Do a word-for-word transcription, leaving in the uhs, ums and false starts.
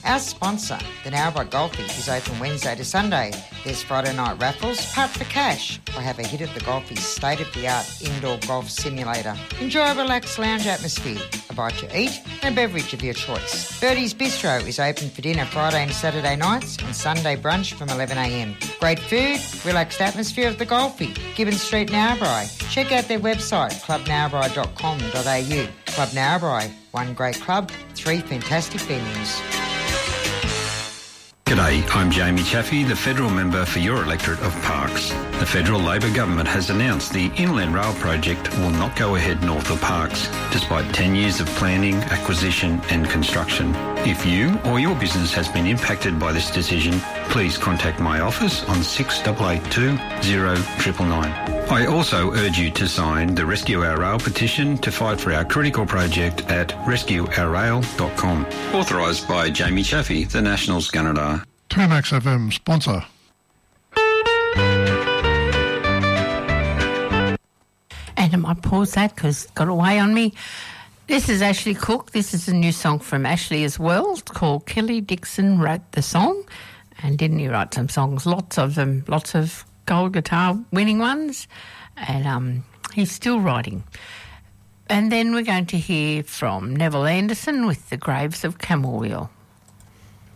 Our sponsor, the Narrabri Golfie, is open Wednesday to Sunday. There's Friday night raffles, putt for cash, or have a hit at the Golfie's state-of-the-art indoor golf simulator. Enjoy a relaxed lounge atmosphere, a bite to eat, and a beverage of your choice. Birdie's Bistro is open for dinner Friday and Saturday nights and Sunday brunch from eleven a m. Great food, relaxed atmosphere of the Golfie. Gibbon Street, Narrabri. Check out their website, club narrabri dot com dot a u. Club Narrabri, one great club, three fantastic venues. G'day, I'm Jamie Chaffey, the Federal Member for your electorate of Parkes. The Federal Labor Government has announced the Inland Rail project will not go ahead north of Parkes, despite ten years of planning, acquisition and construction. If you or your business has been impacted by this decision, please contact my office on six eight eight two, zero nine nine nine. I also urge you to sign the Rescue Our Rail petition to fight for our critical project at rescue our rail dot com. Authorised by Jamie Chaffey, the National Scanadar. two Max F M sponsor. And I might pause that because it got away on me. This is Ashley Cook. This is a new song from Ashley as well. It's called Kelly Dixon Wrote the Song. And didn't he write some songs? Lots of them, lots of gold guitar winning ones. And um, he's still writing. And then we're going to hear from Neville Anderson with The Graves of Camberwell.